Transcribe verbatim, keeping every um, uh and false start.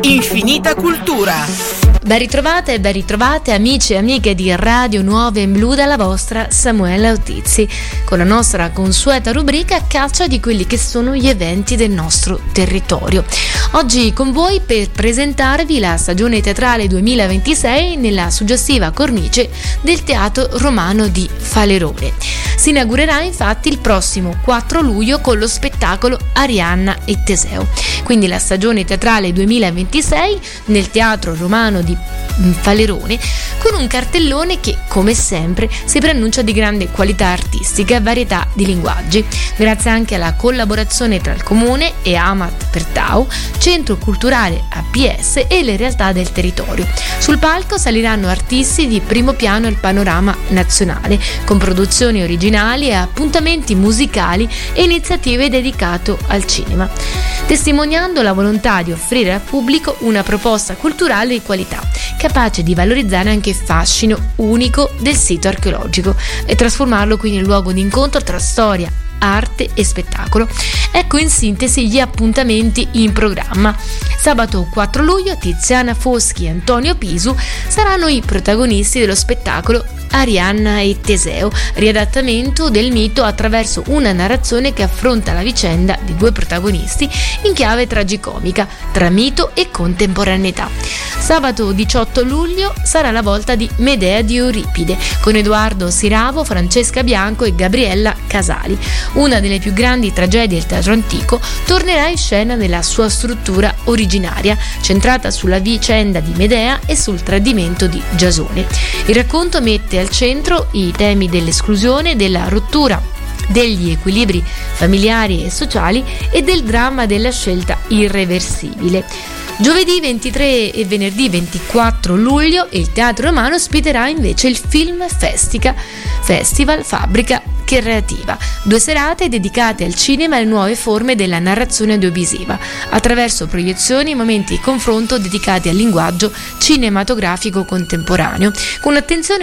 Infinita cultura. Ben ritrovate e ben ritrovate amici e amiche di Radio Nuove in Blu dalla vostra Samuela Otizi con la nostra consueta rubrica Caccia di quelli che sono gli eventi del nostro territorio. Oggi con voi per presentarvi la stagione teatrale duemilaventisei nella suggestiva cornice del Teatro Romano di Falerone. Si inaugurerà infatti il prossimo quattro luglio con lo spettacolo Arianna e Teseo. Quindi la stagione teatrale duemilaventisei nel Teatro Romano di Falerone con un cartellone che, come sempre, si preannuncia di grande qualità artistica e varietà di linguaggi, grazie anche alla collaborazione tra il Comune e Amat per Tau, Centro Culturale A P S e le realtà del territorio. Sul palco saliranno artisti di primo piano al panorama nazionale, con produzioni originali e appuntamenti musicali e iniziative dedicate al cinema, testimoniando la volontà di offrire al pubblico una proposta culturale di qualità, capace di valorizzare anche il fascino unico del sito archeologico e trasformarlo quindi in luogo di incontro tra storia, arte e spettacolo. Ecco in sintesi gli appuntamenti in programma. Sabato quattro luglio Tiziana Foschi e Antonio Pisu saranno i protagonisti dello spettacolo Arianna e Teseo, riadattamento del mito attraverso una narrazione che affronta la vicenda di due protagonisti in chiave tragicomica tra mito e contemporaneità. Sabato diciotto luglio sarà la volta di Medea di Euripide con Edoardo Siravo, Francesca Bianco e Gabriella Casali. Una delle più grandi tragedie del teatro antico tornerà in scena nella sua struttura originaria, centrata sulla vicenda di Medea e sul tradimento di Giasone. Il racconto mette al centro i temi dell'esclusione, della rottura degli equilibri familiari e sociali e del dramma della scelta irreversibile. Giovedì ventitré e venerdì ventiquattro luglio il Teatro Romano ospiterà invece il Film Festica Festival Fabbrica Creativa, due serate dedicate al cinema e alle nuove forme della narrazione audiovisiva, attraverso proiezioni e momenti di confronto dedicati al linguaggio cinematografico contemporaneo, con attenzione